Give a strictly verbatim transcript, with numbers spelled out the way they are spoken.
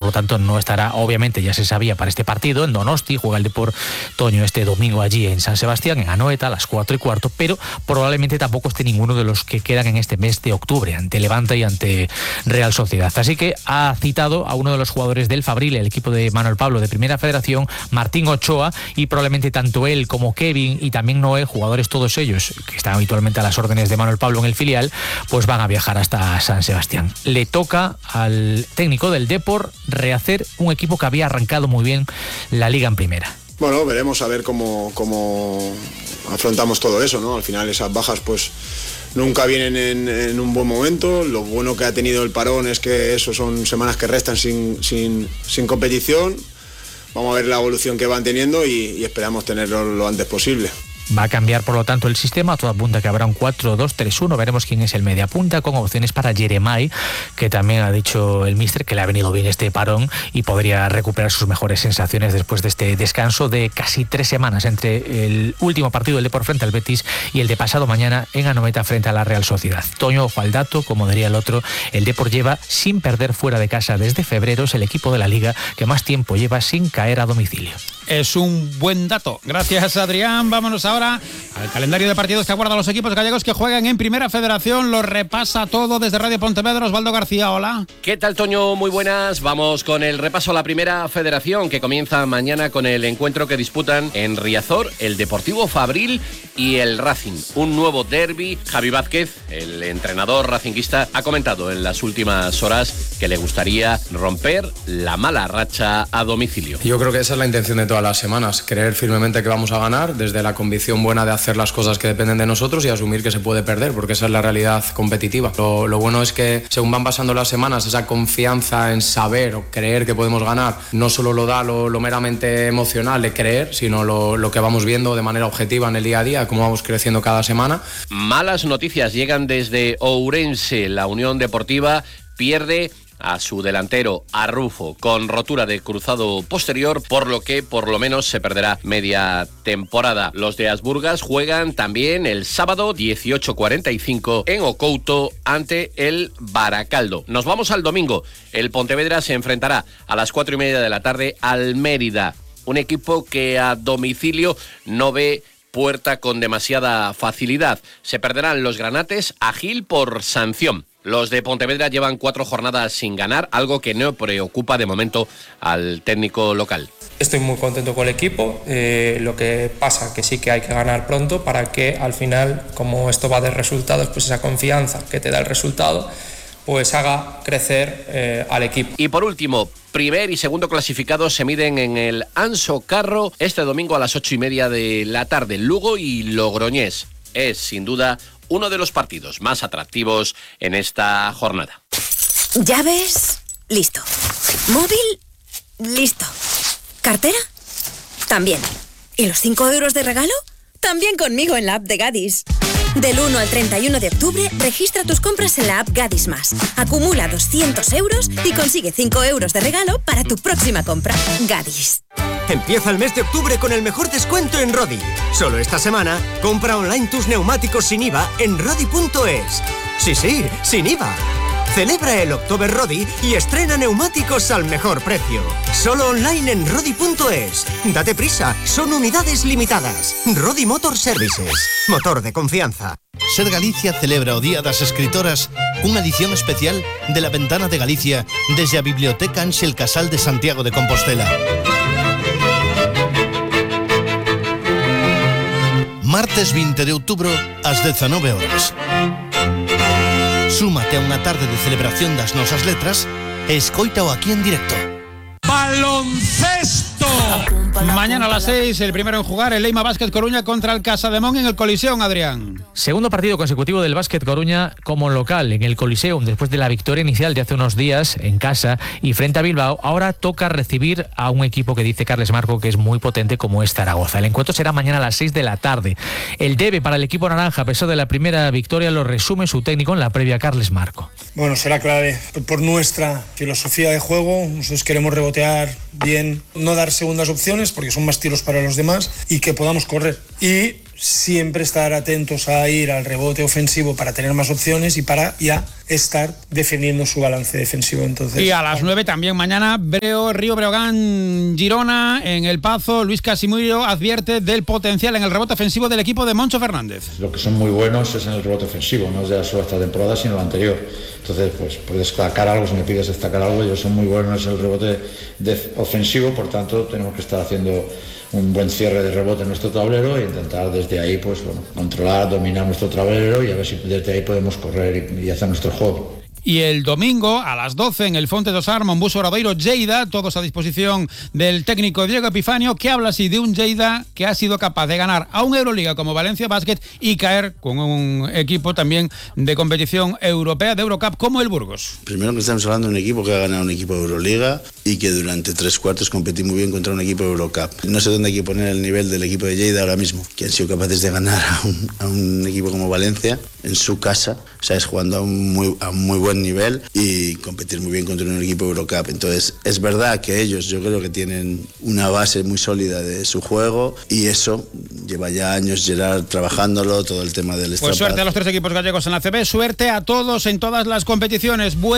lo tanto no estará, obviamente ya se sabía, para este partido en Donosti. Juega el Depor Toño este domingo allí en San Sebastián, en Anoeta, a las cuatro y cuarto, pero probablemente tampoco esté ninguno de los que quedan en este mes de octubre, ante Levante y ante Real Sociedad. Así que ha citado a uno de los jugadores del Fabril, el equipo de Manuel Pablo de Primera Federación, Martín Ochoa, y probablemente tanto él como Kevin y también Noé, jugadores todos ellos que están habitualmente a las órdenes de Manuel Pablo en el filial, pues van a viajar hasta San Sebastián. Le toca al técnico del Depor rehacer un equipo que había arrancado muy bien la Liga en Primera. Bueno, veremos a ver cómo, cómo afrontamos todo eso, ¿no? Al final esas bajas pues nunca vienen en, en un buen momento. Lo bueno que ha tenido el parón es que eso son semanas que restan sin, sin, sin competición. Vamos a ver la evolución que van teniendo y, y esperamos tenerlo lo antes posible. Va a cambiar, por lo tanto, el sistema. Todo apunta que habrá un cuatro dos tres uno. Veremos quién es el mediapunta, con opciones para Jeremai, que también ha dicho el míster que le ha venido bien este parón y podría recuperar sus mejores sensaciones después de este descanso de casi tres semanas entre el último partido del Depor frente al Betis y el de pasado mañana en Anoeta frente a la Real Sociedad. Toño, ojo al dato, como diría el otro, el Depor lleva sin perder fuera de casa desde febrero. Es el equipo de la Liga que más tiempo lleva sin caer a domicilio. Es un buen dato. Gracias, Adrián. Vámonos ahora al calendario de partidos que aguardan los equipos gallegos que juegan en Primera Federación. Lo repasa todo desde Radio Pontevedra. Osvaldo García, hola. ¿Qué tal, Toño? Muy buenas. Vamos con el repaso a la Primera Federación, que comienza mañana con el encuentro que disputan en Riazor el Deportivo Fabril y el Racing. Un nuevo derbi. Javi Vázquez, el entrenador racinguista, ha comentado en las últimas horas que le gustaría romper la mala racha a domicilio. Yo creo que esa es la intención de todas las semanas, creer firmemente que vamos a ganar, desde la convicción buena de hacer las cosas que dependen de nosotros y asumir que se puede perder, porque esa es la realidad competitiva. Lo, lo bueno es que según van pasando las semanas, esa confianza en saber o creer que podemos ganar no solo lo da lo, lo meramente emocional de creer, sino lo, lo que vamos viendo de manera objetiva en el día a día, cómo vamos creciendo cada semana. Malas noticias llegan desde Ourense. La Unión Deportiva pierde a su delantero Arrufo con rotura de cruzado posterior, por lo que por lo menos se perderá media temporada. Los de Asburgas juegan también el sábado dieciocho cuarenta y cinco en Ocouto ante el Baracaldo. Nos vamos al domingo. El Pontevedra se enfrentará a las cuatro y media de la tarde al Mérida, un equipo que a domicilio no ve puerta con demasiada facilidad. Se perderán los granates a Gil por sanción. Los de Pontevedra llevan cuatro jornadas sin ganar, algo que no preocupa de momento al técnico local. Estoy muy contento con el equipo, eh, lo que pasa que sí que hay que ganar pronto para que al final, como esto va de resultados, pues esa confianza que te da el resultado, pues haga crecer eh, al equipo. Y por último, primer y segundo clasificados se miden en el Anso Carro este domingo a las ocho y media de la tarde. Lugo y Logroñés es, sin duda, uno de los partidos más atractivos en esta jornada. ¿Llaves? Listo. ¿Móvil? Listo. ¿Cartera? También. ¿Y los cinco euros de regalo? También conmigo en la app de Gadis. Del uno al treinta y uno de octubre, registra tus compras en la app Gadis Más. Acumula doscientos euros y consigue cinco euros de regalo para tu próxima compra. Gadis. Empieza el mes de octubre con el mejor descuento en Rodi. Solo esta semana, compra online tus neumáticos sin I V A en rodi punto es. Sí, sí, sin I V A. Celebra el October Rodi y estrena neumáticos al mejor precio. Solo online en rodi punto es. Date prisa, son unidades limitadas. Rodi Motor Services, motor de confianza. Ser Galicia celebra o Día das Escritoras unha edición especial de La Ventana de Galicia desde a Biblioteca Ángel Casal de Santiago de Compostela. Martes veinte de outubro ás dezanove horas. Súmate a unha tarde de celebración das nosas letras e escoítao aquí en directo. ¡Baloncesto! Mañana a las seis, el primero en jugar, el Leima Básquet Coruña contra el Casademón en el Coliseum, Adrián. Segundo partido consecutivo del Básquet Coruña como local en el Coliseum, después de la victoria inicial de hace unos días en casa y frente a Bilbao. Ahora toca recibir a un equipo que dice Carles Marco que es muy potente, como es Zaragoza. El encuentro será mañana a las seis de la tarde. El debe para el equipo naranja, a pesar de la primera victoria, lo resume su técnico en la previa, Carles Marco. Bueno, será clave por nuestra filosofía de juego. Nosotros queremos rebotear bien, no dar segundas opciones porque son más tiros para los demás y que podamos correr. Y siempre estar atentos a ir al rebote ofensivo para tener más opciones y para ya estar defendiendo su balance defensivo. Entonces, y a las nueve también mañana, Breo, Río Breogán, Girona, en El Pazo. Luis Casimiro advierte del potencial en el rebote ofensivo del equipo de Moncho Fernández. Lo que son muy buenos es en el rebote ofensivo, no es de solo esta temporada, sino la anterior. Entonces, pues por destacar algo, si me pides destacar algo, ellos son muy buenos en el rebote de ofensivo, por tanto tenemos que estar haciendo un buen cierre de rebote en nuestro tablero e intentar desde ahí, pues bueno, controlar, dominar nuestro tablero y a ver si desde ahí podemos correr y, y hacer nuestro juego. Y el domingo a las doce en el Fonte dos Armas, Monbuso Obradoiro, Lleida, todos a disposición del técnico Diego Epifanio, que habla así de un Lleida que ha sido capaz de ganar a un Euroliga como Valencia Basket y caer con un equipo también de competición europea, de Eurocup, como el Burgos. Primero que estamos hablando de un equipo que ha ganado un equipo de Euroliga y que durante tres cuartos competí muy bien contra un equipo de Eurocup. No sé dónde hay que poner el nivel del equipo de Lleida ahora mismo, que han sido capaces de ganar a un, a un equipo como Valencia en su casa, o sea, es jugando a un muy, a un muy buen nivel y competir muy bien contra un equipo Eurocup. Entonces es verdad que ellos, yo creo que tienen una base muy sólida de su juego y eso lleva ya años Gerard trabajándolo, todo el tema del Pues suerte a los tres equipos gallegos en la A C B, suerte a todos en todas las competiciones. Buen